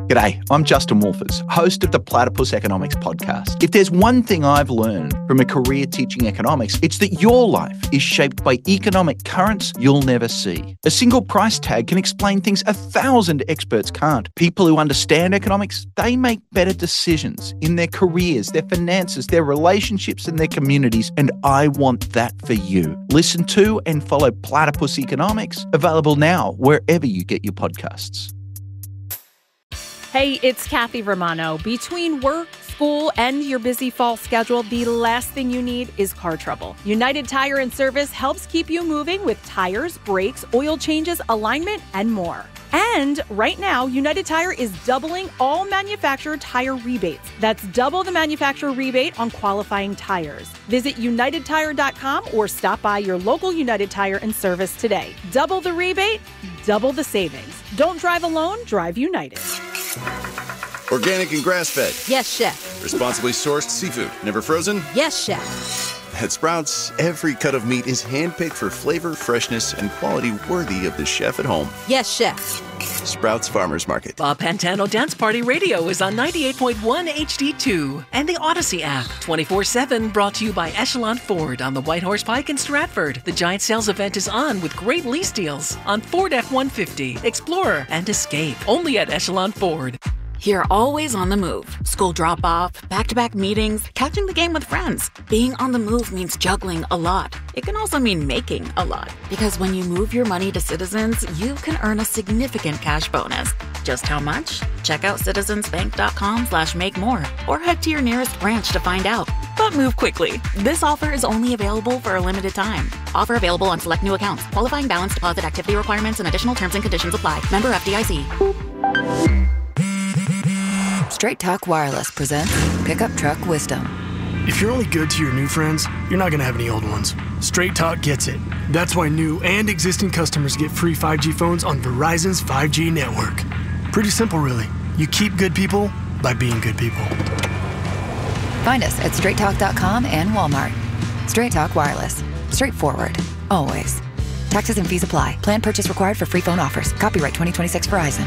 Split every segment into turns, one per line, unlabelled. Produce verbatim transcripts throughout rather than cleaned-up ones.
G'day, I'm Justin Wolfers, host of the Platypus Economics podcast. If there's one thing I've learned from a career teaching economics, it's that your life is shaped by economic currents you'll never see. A single price tag can explain things a thousand experts can't. People who understand economics, they make better decisions in their careers, their finances, their relationships, and their communities, and I want that for you. Listen to and follow Platypus Economics, available now wherever you get your podcasts.
Hey, it's Kathy Romano. Between work, school, and your busy fall schedule, the last thing you need is car trouble. United Tire and Service helps keep you moving with tires, brakes, oil changes, alignment, and more. And right now, United Tire is doubling all manufacturer tire rebates. That's double the manufacturer rebate on qualifying tires. Visit united tire dot com or stop by your local United Tire and Service today. Double the rebate, double the savings. Don't drive alone, drive United.
Organic and grass-fed.
Yes, chef.
Responsibly sourced seafood. Never frozen?
Yes, chef.
At Sprouts, every cut of meat is handpicked for flavor, freshness, and quality worthy of the chef at home.
Yes, chef.
Sprouts Farmers Market.
Bob Pantano Dance Party Radio is on ninety-eight point one H D two and the Odyssey app. twenty-four seven brought to you by Echelon Ford on the White Horse Pike in Stratford. The giant sales event is on with great lease deals on Ford F one fifty, Explorer, and Escape. Only at Echelon Ford.
You're always on the move. School drop-off, back-to-back meetings, catching the game with friends. Being on the move means juggling a lot. It can also mean making a lot. Because when you move your money to Citizens, you can earn a significant cash bonus. Just how much? Check out citizensbank.com slash make more or head to your nearest branch to find out. But move quickly. This offer is only available for a limited time. Offer available on select new accounts. Qualifying balance deposit activity requirements and additional terms and conditions apply. Member F D I C.
Straight Talk Wireless presents Pickup Truck Wisdom.
If you're only good to your new friends, you're not going to have any old ones. Straight Talk gets it. That's why new and existing customers get free five G phones on Verizon's five G network. Pretty simple, really. You keep good people by being good people.
Find us at straight talk dot com and Walmart. Straight Talk Wireless. Straightforward. Always. Taxes and fees apply. Plan purchase required for free phone offers. Copyright twenty twenty-six Verizon.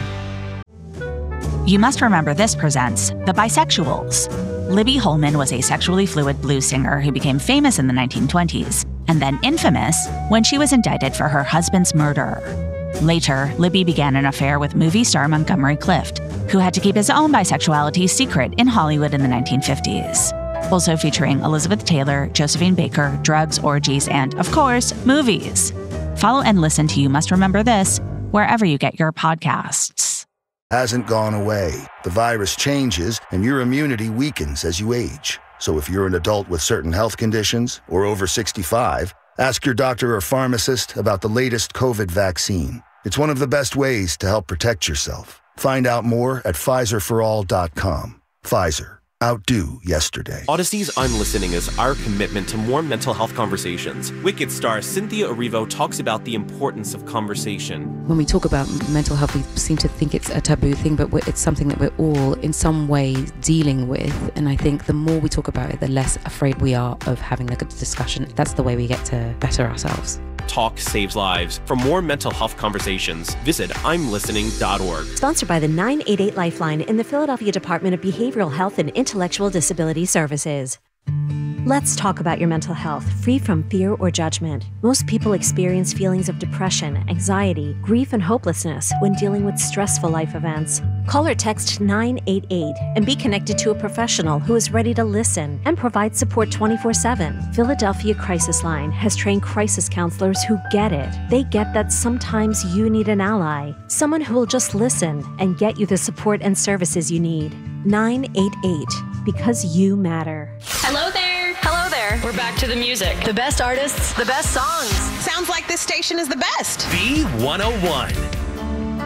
You Must Remember This presents The Bisexuals. Libby Holman was a sexually fluid blues singer who became famous in the nineteen twenties, and then infamous when she was indicted for her husband's murder. Later, Libby began an affair with movie star Montgomery Clift, who had to keep his own bisexuality secret in Hollywood in the nineteen fifties. Also featuring Elizabeth Taylor, Josephine Baker, drugs, orgies, and, of course, movies. Follow and listen to You Must Remember This wherever you get your podcasts.
Hasn't gone away. The virus changes and your immunity weakens as you age. So if you're an adult with certain health conditions or over sixty-five, ask your doctor or pharmacist about the latest COVID vaccine. It's one of the best ways to help protect yourself. Find out more at Pfizer for all dot com. Pfizer. Outdo yesterday.
Odyssey's I'm Listening is our commitment to more mental health conversations. Wicked star Cynthia Erivo talks about the importance of conversation.
When we talk about mental health, we seem to think it's a taboo thing, but it's something that we're all in some way dealing with. And I think the more we talk about it, the less afraid we are of having a good discussion. That's the way we get to better ourselves.
Talk saves lives. For more mental health conversations, visit I'm listening dot org.
Sponsored by the nine eight eight Lifeline in the Philadelphia Department of Behavioral Health and Intellectual Disability Services. Let's talk about your mental health, free from fear or judgment. Most people experience feelings of depression, anxiety, grief, and hopelessness when dealing with stressful life events. Call or text nine eight eight and be connected to a professional who is ready to listen and provide support twenty-four seven. Philadelphia Crisis Line has trained crisis counselors who get it. They get that sometimes you need an ally, someone who will just listen and get you the support and services you need. nine eight eight, because you matter.
Hello there. Hello there. We're back to the music. The best artists, the best songs. Sounds like this station is the best.
B one oh one.